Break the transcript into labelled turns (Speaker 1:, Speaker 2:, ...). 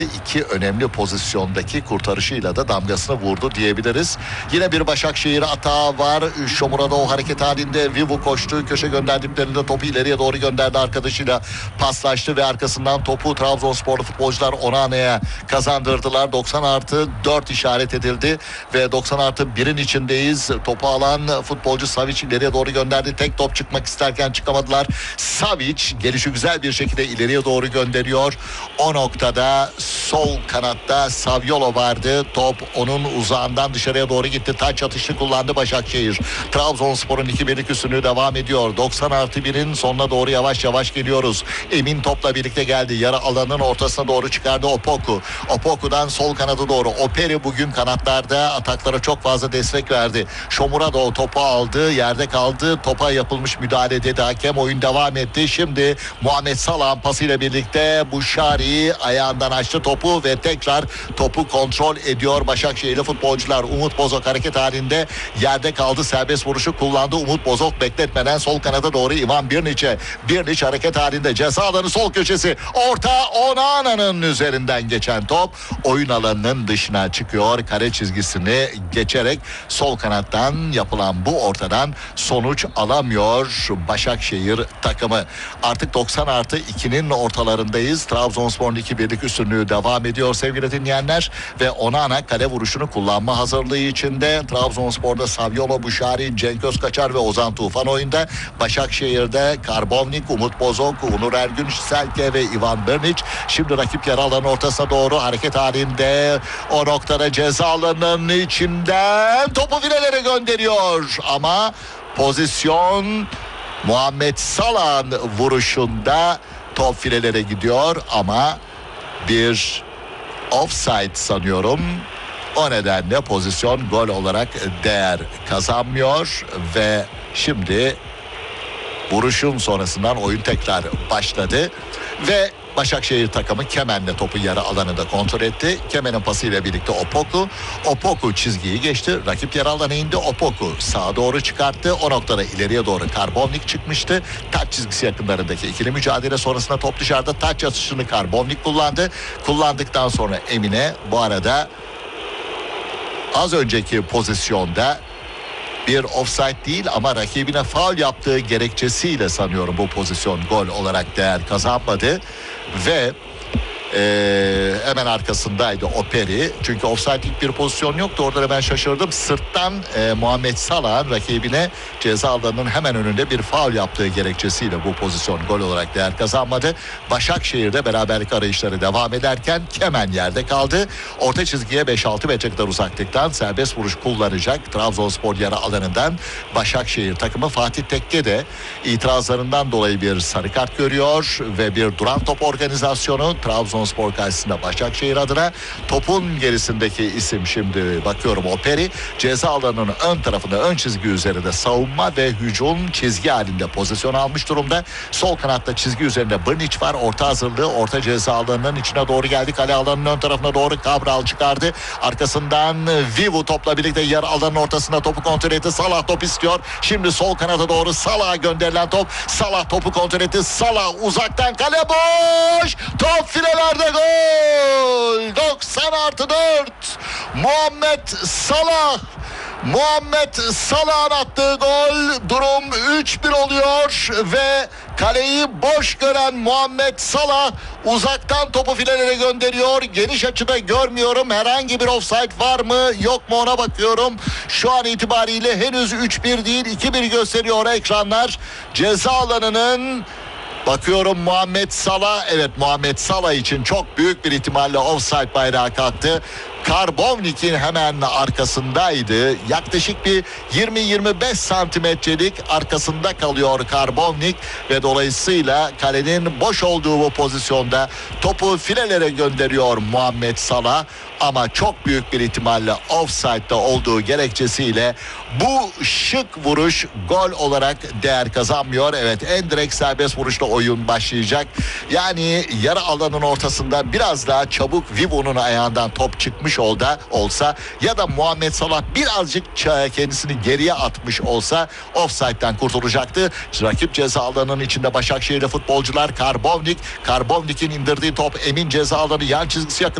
Speaker 1: İki önemli pozisyondaki kurtarışıyla da damgasını vurdu diyebiliriz. Yine bir Başakşehir atağı var. Şomura'da o hareket halinde Vivu koştu. Köşe gönderdiklerinde topu ileriye doğru gönderdi. Arkadaşıyla paslaştı ve arkasından topu Trabzonsporlu futbolcular Onane'ye kazandırdılar. 90+4 işaret edildi ve 90+1'in içindeyiz. Topu alan futbolcu Savic ileriye doğru gönderdi. Tek top çıkmak isterken çıkamadılar. Savic gelişi güzel bir şekilde ileriye doğru gönderiyor. O noktada sol kanatta Saviolo vardı. Top onun uzağından dışarıya doğru gitti. Taç atışı kullandı Başakşehir. Trabzonspor'un 2-1'lik üstünlüğü devam ediyor. 90+1'in sonuna doğru yavaş yavaş geliyoruz. Emin topla birlikte geldi. Yarı alanın ortasına doğru çıkardı Opoku. Opoku'dan sol kanada doğru. Operi bugün kanatlarda ataklara çok fazla destek verdi. Şomura da o topu aldı. Yerde kaldı. Topa yapılmış müdahale dedi hakem. Oyun devam etti. Şimdi Muhammed Salah'ın pasıyla birlikte Buşari ayağından açtı topu ve tekrar topu kontrol ediyor Başakşehirli futbolcular. Umut Bozok hareket halinde yerde kaldı. Serbest vuruşu kullandı. Umut Bozok bekletmeden sol kanada doğru Ivan Birniç'e. Birniç hareket halinde ceza alanı sol köşesi. Orta Onana'nın üzerinden geçen top oyun alanının dışına çıkıyor. Kare çizgisini geçerek sol kanattan yapılan bu ortadan sonuç alamıyor Başakşehir takımı. Artık 90+2'nin ortalarındayız. Trabzonspor'un 2-1'lik üstünlüğü devam ediyor sevgili dinleyenler ve Onana kale vuruşunu kullanma hazırlığı içinde. Trabzonspor'da Saviolo, Buşari, Cenk Özkaçar ve Ozan Tufan oyunda. Başakşehir'de Karbovnik, Umut Bozok, Onur Ergün, Selke ve Ivan Birniç. Şimdi rakip yarı alanın ortasına doğru hareket halinde. O noktada ceza alanının içinden topu filelere gönderiyor ama pozisyon Muhammed Salah'ın vuruşunda top filelere gidiyor ama bir offside sanıyorum. O nedenle pozisyon gol olarak değer kazanmıyor ve şimdi vuruşun sonrasından oyun tekrar başladı ve Başakşehir takımı Kemen'le topu yarı alanında kontrol etti. Kemen'in pasıyla birlikte Opoku çizgiyi geçti. Rakip yarı alana indi. Opoku sağa doğru çıkarttı. O noktada ileriye doğru Karbovnik çıkmıştı. Taç çizgisi yakınlarındaki ikili mücadele sonrasında top dışarıda. Taç atışını Karbovnik kullandı. Kullandıktan sonra Emine bu arada az önceki pozisyonda bir offside değil ama rakibine faul yaptığı gerekçesiyle sanıyorum bu pozisyon gol olarak değer kazanmadı ve hemen arkasındaydı Operi. Çünkü offside'lik bir pozisyon yoktu. Orada ben şaşırdım. Sırttan Muhammed Salah'ın rakibine ceza alanının hemen önünde bir faul yaptığı gerekçesiyle bu pozisyon gol olarak değer kazanmadı. Başakşehir'de beraberlik arayışları devam ederken Kemen yerde kaldı. Orta çizgiye 5-6 metre kadar uzaklıktan serbest vuruş kullanacak Trabzonspor yarı alanından Başakşehir takımı. Fatih Tekke de itirazlarından dolayı bir sarı kart görüyor ve bir duran top organizasyonu Trabzonspor karşısında Başakşehir adına. Topun gerisindeki isim şimdi bakıyorum Operi. Ceza alanının ön tarafında ön çizgi üzerinde savunma ve hücum çizgi halinde pozisyon almış durumda. Sol kanatta çizgi üzerinde Birniç var. Orta hazırlığı orta ceza alanının içine doğru geldi. Kale alanının ön tarafına doğru Cabral çıkardı. Arkasından Vivu topla birlikte yarı alanın ortasında topu kontrol etti. Salah top istiyor. Şimdi sol kanata doğru Salah'a gönderilen top. Salah topu kontrol etti. Salah uzaktan kale boş. Top filelerde gol. 90+4. Muhammed Salah'ın attığı gol. Durum 3-1 oluyor ve kaleyi boş gören Muhammed Salah uzaktan topu filelere gönderiyor. Geniş açıda görmüyorum. Herhangi bir offside var mı yok mu ona bakıyorum. Şu an itibariyle henüz 3-1 değil 2-1 gösteriyor ekranlar. Ceza alanının bakıyorum Muhammed Salah. Evet, Muhammed Salah için çok büyük bir ihtimalle offside bayrağı kalktı. Karbovnik'in hemen arkasındaydı. Yaklaşık bir 20-25 santimetrelik arkasında kalıyor Karbovnik ve dolayısıyla kalenin boş olduğu bu pozisyonda topu filelere gönderiyor Muhammed Salah. Ama çok büyük bir ihtimalle offside'da olduğu gerekçesiyle bu şık vuruş gol olarak değer kazanmıyor. Evet, en direkt serbest vuruşla oyun başlayacak. Yani yarı alanın ortasında biraz daha çabuk Vivo'nun ayağından top çıkmış gitmiş olsa ya da Muhammed Salah birazcık kendisini geriye atmış olsa ofsayttan kurtulacaktı. Rakip ceza alanının içinde Başakşehir'de futbolcular Karbovnik'in indirdiği top Emin ceza alanı yan çizgisi yakın